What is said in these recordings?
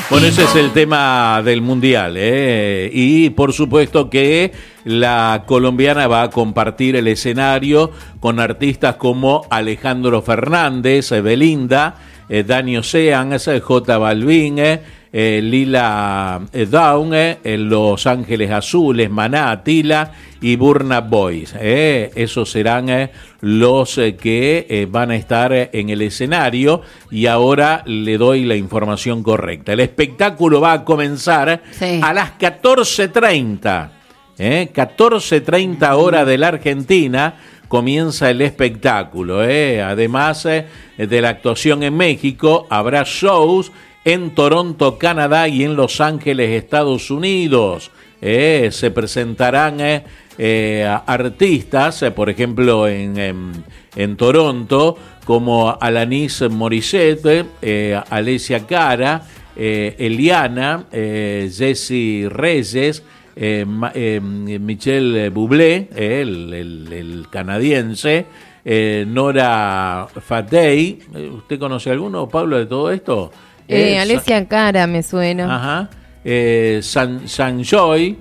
Bueno, ese es el tema del Mundial, y por supuesto que la colombiana va a compartir el escenario con artistas como Alejandro Fernández, Belinda, Dani Ocean, J Balvin, Lila Downe, Los Ángeles Azules, Maná, Atila y Burna Boy. Esos serán los que van a estar en el escenario, y ahora le doy la información correcta. El espectáculo va a comenzar a las 14:30. 14:30 hora de la Argentina comienza el espectáculo. Además de la actuación en México, habrá shows en Toronto, Canadá, y en Los Ángeles, Estados Unidos. Se presentarán artistas, por ejemplo, en Toronto, como Alanis Morissette, Alessia Cara, Eliana, Jessie Reyes, Michel Bublé, el canadiense, Nora Fatey. ¿Usted conoce alguno, Pablo, de todo esto? Alessia Cara me suena. Ajá. Sanjoy,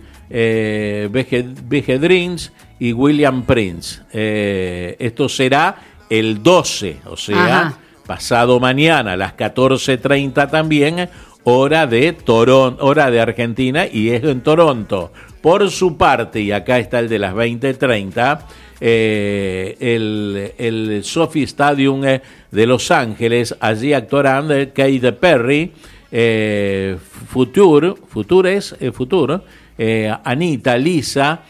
BG Dreams y William Prince. Esto será el 12, o sea, pasado mañana a las 14:30 también, hora de Toronto, hora de Argentina, y es en Toronto. Por su parte, y acá está el de las 20:30, el Sophie Stadium de Los Ángeles. Allí actuarán Katy Perry, Future, Anita, Lisa,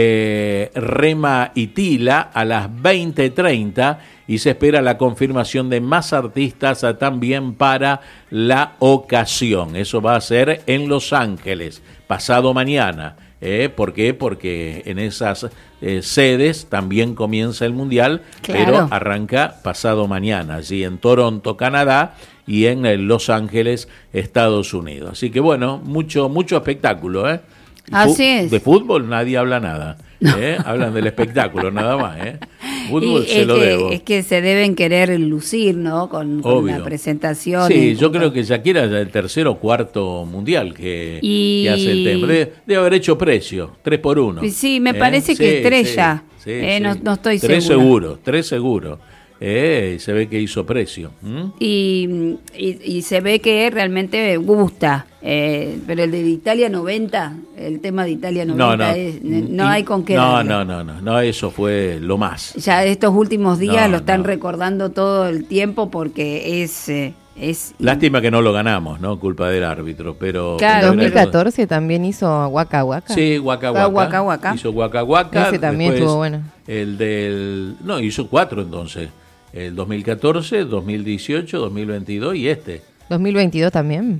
Rema y Tila a las 20:30, y se espera la confirmación de más artistas también para la ocasión. Eso va a ser en Los Ángeles, pasado mañana. ¿Por qué? Porque en esas sedes también comienza el Mundial, pero arranca pasado mañana, allí en Toronto, Canadá, y en Los Ángeles, Estados Unidos. Así que bueno, mucho espectáculo, Así es. De fútbol nadie habla nada, hablan del espectáculo nada más, Fútbol se lo debo. Es que se deben querer lucir, ¿no? Con la presentación. Sí, yo creo que Shakira es el tercer o cuarto mundial que hace el tema. Debe haber hecho precio, 3x1. Sí, me parece que estrella. No estoy seguro. Tres seguro. Y se ve que hizo precio. Y se ve que realmente gusta. Pero el de Italia 90, el tema de Italia 90, no hay con qué darle. No, eso fue lo más. Ya estos últimos días lo están recordando todo el tiempo, porque es lástima que no lo ganamos, ¿no? Culpa del árbitro, pero... Claro, 2014 también hizo Waka Waka. Sí, Waka Waka. Hizo Waka Waka. Ese también estuvo bueno. No, hizo 4 entonces. El 2014, 2018, 2022 y este. ¿2022 también?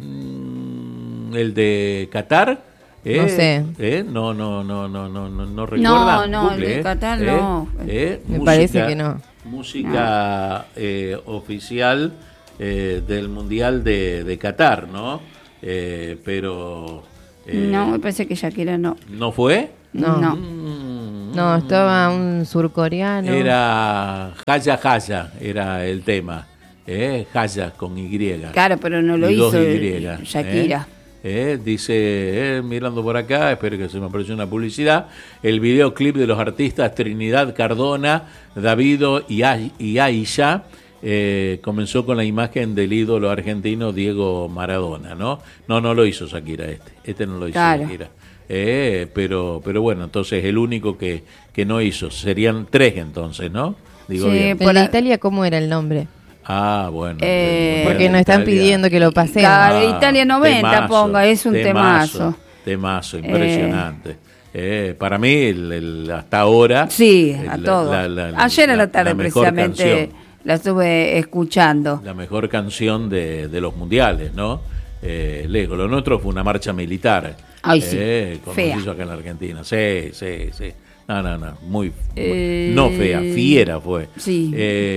El de Qatar. No sé. No recuerda. No, el de Qatar no. Me parece que no. Música oficial del Mundial de Qatar, ¿no? Pero... no, me parece que Shakira no. ¿No fue? No. No, estaba un surcoreano. Era Haya, era el tema. Haya con Y. Claro, pero no lo hizo Shakira. Dice, mirando por acá, espero que se me apareció una publicidad, el videoclip de los artistas Trinidad Cardona, Davido y Aisha, comenzó con la imagen del ídolo argentino Diego Maradona, ¿no? No lo hizo Shakira este no lo hizo Shakira. Pero bueno, entonces el único que no hizo, serían 3 entonces, ¿no? Digo bien. ¿En Italia cómo era el nombre? Bueno. Porque nos están pidiendo que lo pasemos. Claro, Italia 90 temazo, ponga, es un temazo. Temazo, impresionante. Para mí, hasta ahora... Sí, a todos. Ayer a la tarde precisamente la estuve escuchando. La mejor canción de los mundiales, ¿no? Lo nuestro fue una marcha militar. Ay, sí. Como fea. se hizo acá en la Argentina. Sí. No, muy no fea, fiera fue. Sí.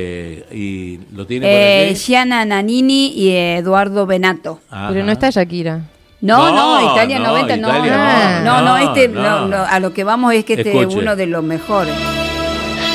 Y lo tiene por aquí. Gianna Nannini y Eduardo Benato. Ajá. Pero no está Shakira. No, Italia 90 Italia no, a lo que vamos es que este es uno de los mejores.